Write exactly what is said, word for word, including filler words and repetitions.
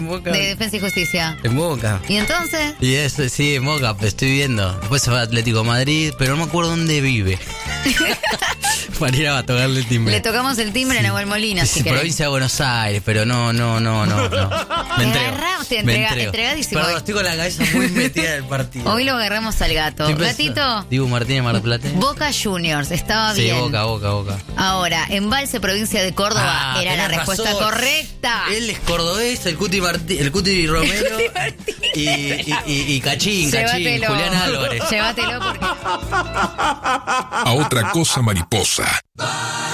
Boca. De Defensa y Justicia. En Boca. ¿Y entonces? Y eso, sí, en Boca, pues estoy viendo. Después se va a Atlético de Madrid, pero no me acuerdo dónde vive. Para ir a tocarle el timbre. Le tocamos el timbre sí. a Nahuel Molina, sí, si querés. Provincia de Buenos Aires, pero no, no, no, no, no. Me te entrego. agarramos, te me entrega, entrego. entregadísimo. Perdón, estoy con la cabeza muy metida del partido. Hoy lo agarramos al gato. Siempre Gatito. Dibu Martínez, Mar del Plata. Boca Juniors, estaba sí, bien. Sí, Boca, Boca, Boca. Ahora, Embalse, provincia de Córdoba, ah, era la respuesta razón. correcta. Él es cordobés, el Cuti Martí, el Cuti Romero y, y, y, y Cachín, Cachín, Llévatelo. Julián Álvarez. Llévatelo porque... A otra cosa mariposa.